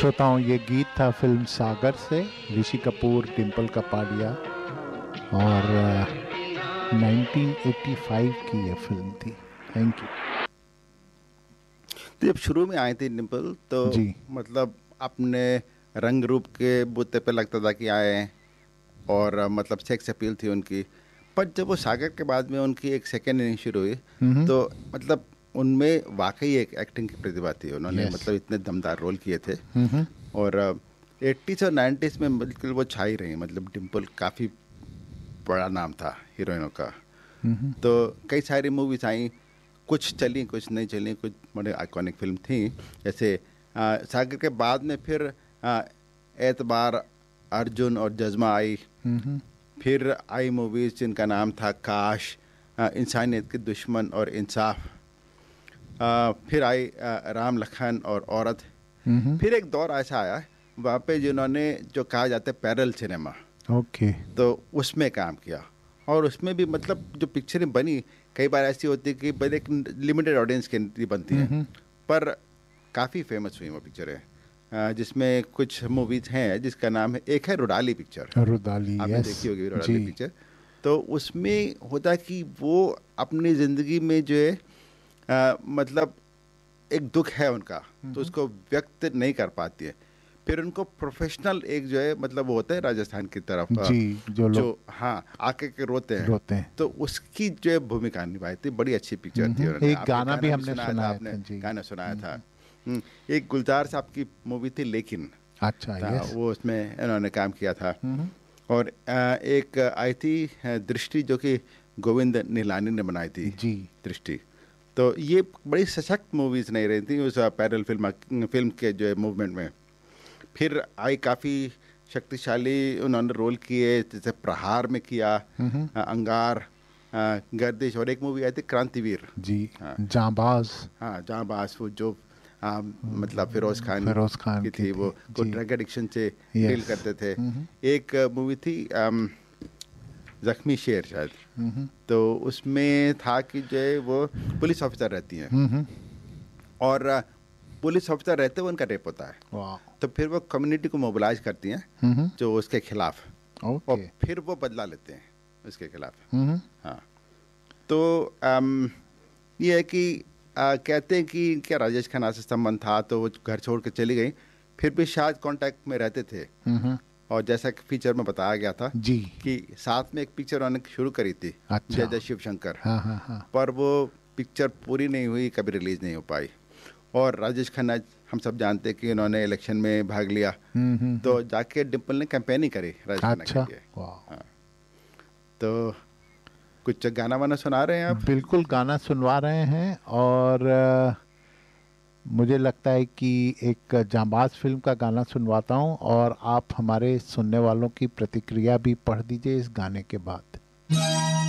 श्रोताओं, ये गीत था फिल्म सागर से, ऋषि कपूर, डिम्पल कपाड़िया और 1985 की ये फिल्म थी। Thank you. तो जब शुरू में आई थी डिम्पल तो जी। मतलब अपने रंग रूप के बूते पे लगता था कि आए हैं और मतलब सेक्स अपील थी उनकी। पर जब वो सागर के बाद में उनकी एक सेकेंड इनिंग शुरू हुई तो मतलब उनमें वाकई एक एक्टिंग की प्रतिभा थी। उन्होंने Yes. मतलब इतने दमदार रोल किए थे और 80s और 90s में बिल्कुल वो छाई रही। मतलब डिम्पल काफ़ी बड़ा नाम था हीरोइनों का। तो कई सारी मूवीज आई, कुछ चली कुछ नहीं चली, कुछ बड़े आइकॉनिक फिल्म थी। जैसे सागर के बाद में फिर एतबार, अर्जुन और जज्बा आई। फिर आई मूवीज जिनका नाम था काश, इंसानियत के दुश्मन और इंसाफ। फिर आई राम लखन और औरत। फिर एक दौर ऐसा आया वहाँ पे जिन्होंने जो कहा जाता है पैरल सिनेमा, ओके। तो उसमें काम किया। और उसमें भी मतलब जो पिक्चरें बनी कई बार ऐसी होती है कि बस एक लिमिटेड ऑडियंस के लिए बनती हैं, पर काफ़ी फेमस हुई वो पिक्चरें। जिसमें कुछ मूवीज हैं जिसका नाम है, एक है रुडाली पिक्चर, रुदाली, आपने यस देखी होगी रुडाली जी। पिक्चर। तो उसमें होता कि वो अपनी ज़िंदगी में जो है मतलब एक दुख है उनका, तो उसको व्यक्त नहीं कर पाती है। फिर उनको प्रोफेशनल एक जो है मतलब वो होता है राजस्थान की तरफ जी, जो जो लोग हाँ आके के रोते हैं, रोते हैं। तो उसकी जो है भूमिका निभाई थी। बड़ी अच्छी पिक्चर थी। उन्होंने एक गाना भी हमने सुनाया सुनाया था, आपने था जी। गाना सुनाया था। एक गुलजार साहब की मूवी थी लेकिन, अच्छा, यस। वो उसमें इन्होंने काम किया था। और एक आई थी दृष्टि, जो कि गोविंद निहलानी ने बनाई थी जी। दृष्टि। तो ये बड़ी सशक्त मूवीज नहीं रही थी उस पैरल फिल्म के जो है मूवमेंट में। फिर आई काफ़ी शक्तिशाली उन्होंने रोल किए, जैसे प्रहार में किया, अंगार, गर्दिश, और एक मूवी आई थी क्रांतिवीर। जी, हाँ जांबाज। हाँ जहाँबाज, वो जो मतलब फिरोज खान की थी, वो को जी। ड्रग एडिक्शन से Yes. डील करते थे। एक मूवी थी जख्मी शेर शायद, तो उसमें था कि जो है वो पुलिस ऑफिसर रहती हैं और पुलिस ऑफिसर रहते हुए उनका रेप होता है। वाह। तो फिर वो कम्युनिटी को मोबिलाइज करती हैं जो उसके खिलाफ, और ओके। फिर वो बदला लेते हैं उसके खिलाफ। हाँ, तो ये है कि कहते हैं कि क्या राजेश खन्ना से संबंध था, तो वो घर छोड़ के चली गई, फिर भी शायद कांटेक्ट में रहते थे। और जैसा कि फीचर में बताया गया था जी। कि साथ में एक पिक्चर उन्होंने शुरू करी थी, अच्छा। जय जय शिव शंकर। हाँ। पर वो पिक्चर पूरी नहीं हुई, कभी रिलीज नहीं हो पाई। और राजेश खन्ना हम सब जानते हैं कि उन्होंने इलेक्शन में भाग लिया, तो जाके डिम्पल ने कैंपेनिंग करी राजेश खन्ना अच्छा। के लिए। वाह। हाँ, तो कुछ गाना वाना सुना रहे हैं आप? बिल्कुल, गाना सुनवा रहे हैं। और मुझे लगता है कि एक जांबाज फिल्म का गाना सुनवाता हूं, और आप हमारे सुनने वालों की प्रतिक्रिया भी पढ़ दीजिए इस गाने के बाद।